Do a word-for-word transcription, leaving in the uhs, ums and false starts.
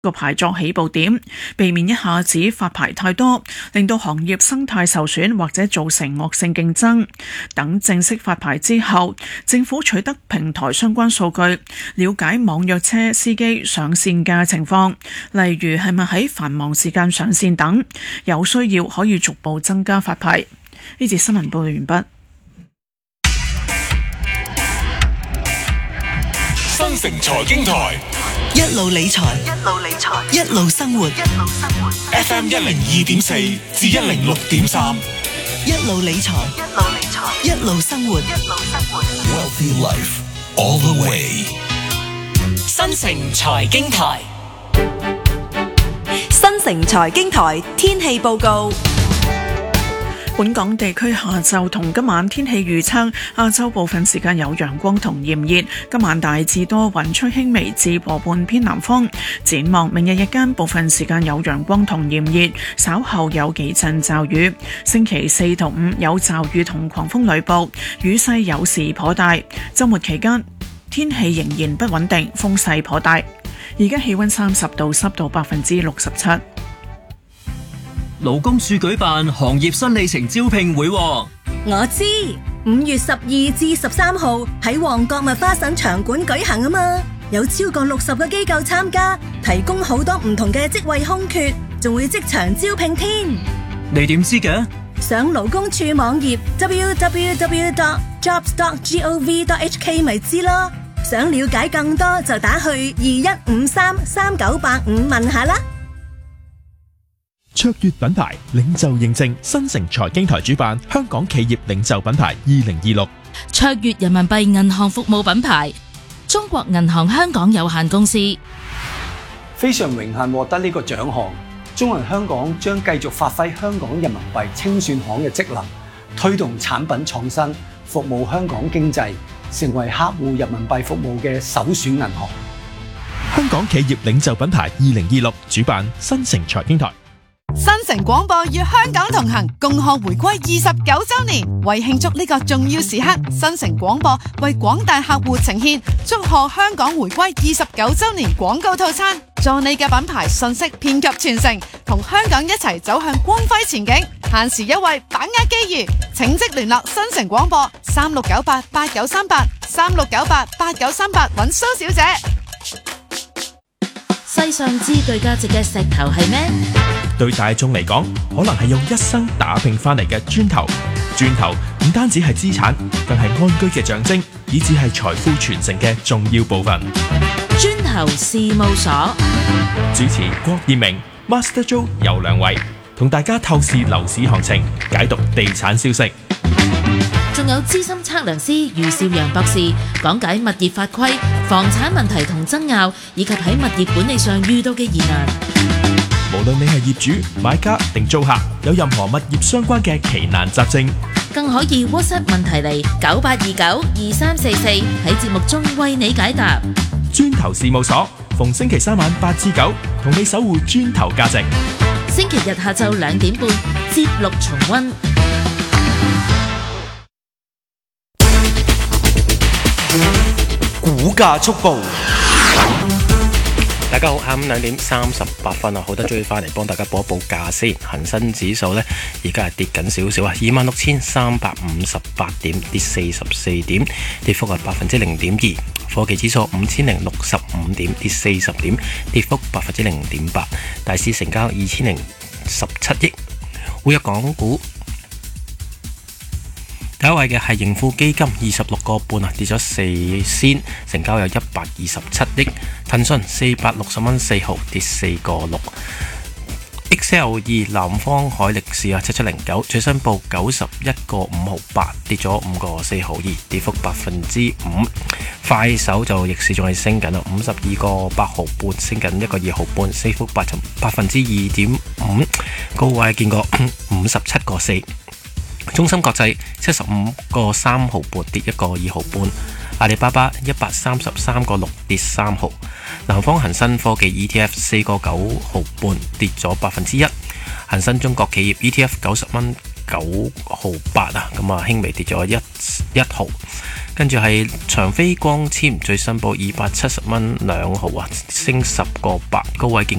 個牌作起步點，避免一下子發牌太多，令到行業生態受損或者造成惡性競爭。等正式發牌之後，政府取得平台相關數據，了解網約車司機上線嘅情況，例如係咪喺繁忙時間上線等，有需要可以逐步增加發牌。呢節新聞報道完畢。 新城財經台， 一路理財，一路理財，一路生活，一路生活。 F M 一零二點四至一零六點三， 一路理財，一路理財，一路生活，一路生活。 Wealthy Life all the way。 新城財經台， 新城財經台天氣報告。 本港地區下晝同今晚天氣預測：下晝部分時間有陽光同炎熱，今晚大致多雲，吹輕微至和緩偏南風。展望明日日間部分時間有陽光同炎熱，稍後有幾陣驟雨。星期四同五有驟雨同狂風雷暴，雨勢有時頗大。週末期間天氣仍然不穩定，風勢頗大。而家氣溫三十度，濕度百分之六十七。 勞工處舉辦行業新里程招聘會， 我知五月十二至十三號喺旺角麥花臣場館舉行啊嘛，有超過六十個機構參加，提供好多唔同嘅職位空缺，仲會即場招聘添。 你點知嘅？ 上勞工處網頁 double-u double-u double-u dot jobs dot gov dot h k 咪知咯。想了解更多就打去二一五三三九八五問下啦。 卓越品牌領袖認證，新城財經台主辦香港企業領袖品牌二零二六。 卓越人民幣銀行服務品牌中國銀行香港有限公司。 非常榮幸獲得呢個獎項，中銀香港將繼續發揮香港人民幣清算行嘅職能，推動產品創新，服務香港經濟，成為客戶人民幣服務嘅首選銀行。 香港企業領袖品牌二零二六主辦新城財經台。 新城廣播與香港同行，共賀回歸二十九周年。為慶祝呢個重要時刻，新城廣播為廣大客戶呈現祝賀香港回歸二十九周年廣告套餐，助你嘅品牌信息遍及全城，同香港一齊走向光輝前景。限時優惠，把握機遇，請即聯絡新城廣播三六九八八九三八三六九八八九三八揾蘇小姐。 世上最具價值嘅石頭係咩？ 對大眾嚟講，可能係用一生打拼翻嚟嘅磚頭。磚頭唔單止係資產，更係安居嘅象徵，以至係財富傳承嘅重要部分。 磚頭事務所主持郭燕明、Master Joe 游良偉，同大家透視樓市行情，解讀地產消息。 仲有資深測量師余少陽博士講解物業法規、房產問題同爭拗，以及喺物業管理上遇到嘅疑難。 無論你係業主、買家定租客，有任何物業相關嘅奇難雜症， 更可以 WhatsApp 問題嚟九八二九二三四四，喺節目中為你解答。 磚頭事務所逢星期三晚八至九，同你守護磚頭價值。 星期日下晝兩點半，節錄重溫。 股價速報。 大家好，下午兩點三十八分啊，好得追翻嚟幫大家報一報價先。恒生指數呢，而家係跌緊少少啊，二萬六千三百五十八點，跌四十四點，跌幅係百分之零點二。科技指數五千零六十五點，跌四十點，跌幅百分之零點八。大市成交二千零十七億。活躍港股第一位嘅係盈富基金，二十六個半啊，跌咗四仙，成交有一百二十七億。騰訊四百六十蚊四毫，跌四個六。X L 二南方海力士啊，七七零九，最新報九十一個五毫八，跌咗五個四毫二，跌幅百分之五。快手就逆市仲係升緊啊，五十二個八毫半，升緊一個二毫半，升幅百百分之二點五，高位見過五十七個四。中芯國際七十五個三毫半，跌一個二毫半。阿里巴巴一百三十三個六，跌三毫。南方恒生科技 E T F 四個九毫半，跌咗百分之一。恒生中國企業 E T F 九十蚊九毫八啊，咁啊輕微跌咗一一毫。跟住係長飛光纖最新報二百七十蚊兩毫啊，升十個八，高位見